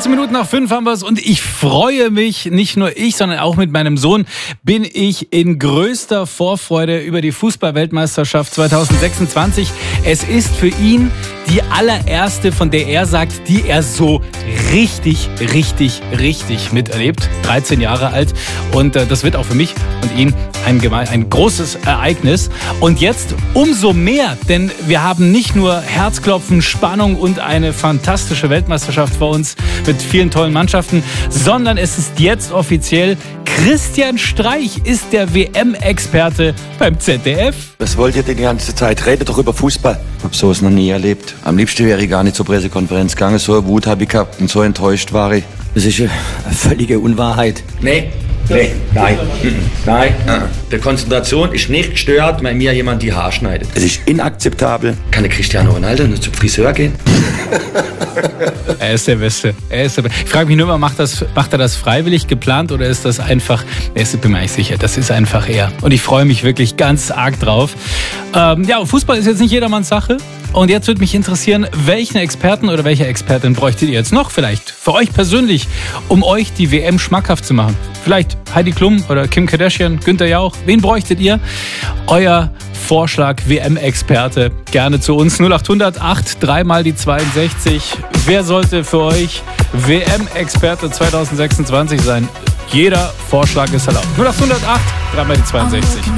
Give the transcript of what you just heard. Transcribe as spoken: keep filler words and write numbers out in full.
vierzehn Minuten nach fünf haben wir es und ich freue mich, nicht nur ich, sondern auch mit meinem Sohn bin ich in größter Vorfreude über die Fußball-Weltmeisterschaft zwanzig sechsundzwanzig. Es ist für ihn die allererste, von der er sagt, die er so richtig, richtig, richtig miterlebt. dreizehn Jahre alt und äh, das wird auch für mich und ihn ein, ein großes Ereignis. Und jetzt umso mehr, denn wir haben nicht nur Herzklopfen, Spannung und eine fantastische Weltmeisterschaft vor uns mit vielen tollen Mannschaften, sondern es ist jetzt offiziell, Christian Streich ist der W M-Experte beim Z D F. Was wollt ihr denn die ganze Zeit? Redet doch über Fußball. Ich hab sowas noch nie erlebt. Am liebsten wäre ich gar nicht zur Pressekonferenz gegangen. So eine Wut habe ich gehabt und so enttäuscht war ich. Das ist eine völlige Unwahrheit. Nee, nee, nein, nein. Der Konzentration ist nicht gestört, wenn mir jemand die Haare schneidet. Es ist inakzeptabel. Kann der Cristiano Ronaldo nur zum Friseur gehen? Er ist der Beste. Er ist der Beste. Ich frage mich nur immer, macht, das, macht er das freiwillig geplant oder ist das einfach, ich bin mir nicht sicher, das ist einfach er. Und ich freue mich wirklich ganz arg drauf. Ähm, ja, Fußball ist jetzt nicht jedermanns Sache. Und jetzt würde mich interessieren, welchen Experten oder welche Expertin bräuchtet ihr jetzt noch vielleicht für euch persönlich, um euch die W M schmackhaft zu machen? Vielleicht Heidi Klum oder Kim Kardashian, Günther Jauch. Wen bräuchtet ihr? Euer Vorschlag, W M-Experte, gerne zu uns. null acht hundert acht, dreimal die zweiundsechzig. Wer sollte für euch W M-Experte zwanzig sechsundzwanzig sein? Jeder Vorschlag ist erlaubt. null acht hundert acht, dreimal die zweiundsechzig.